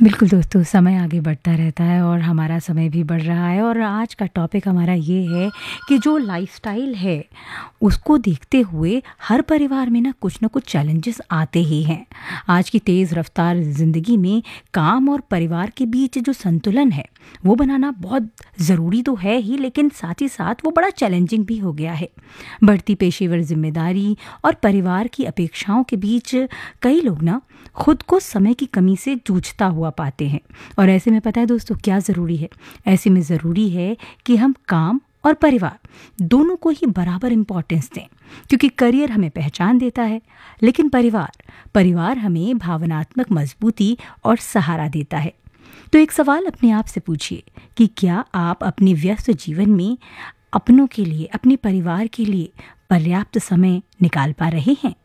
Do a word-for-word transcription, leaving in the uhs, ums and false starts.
बिल्कुल दोस्तों, समय आगे बढ़ता रहता है और हमारा समय भी बढ़ रहा है और आज का टॉपिक हमारा ये है कि जो लाइफ़स्टाइल है, उसको देखते हुए हर परिवार में ना कुछ न कुछ चैलेंजेस आते ही हैं। आज की तेज़ रफ्तार ज़िंदगी में काम और परिवार के बीच जो संतुलन है, वो बनाना बहुत ज़रूरी तो है ही, लेकिन साथ ही साथ वो बड़ा चैलेंजिंग भी हो गया है। बढ़ती पेशेवर ज़िम्मेदारी और परिवार की अपेक्षाओं के बीच कई लोग ना खुद को समय की कमी से जूझता हुआ पाते हैं। और ऐसे में पता है दोस्तों क्या ज़रूरी है? ऐसे में ज़रूरी है कि हम काम और परिवार दोनों को ही बराबर इम्पोर्टेंस दें, क्योंकि करियर हमें पहचान देता है, लेकिन परिवार परिवार हमें भावनात्मक मजबूती और सहारा देता है। तो एक सवाल अपने आप से पूछिए कि क्या आप अपने व्यस्त जीवन में अपनों के लिए, अपने परिवार के लिए पर्याप्त समय निकाल पा रहे हैं?